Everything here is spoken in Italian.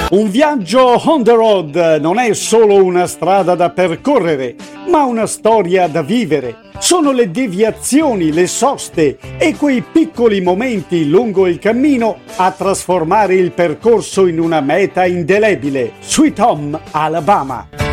Un viaggio on the road non è solo una strada da percorrere, ma una storia da vivere. Sono le deviazioni, le soste e quei piccoli momenti lungo il cammino a trasformare il percorso in una meta indelebile. Sweet Home, Alabama.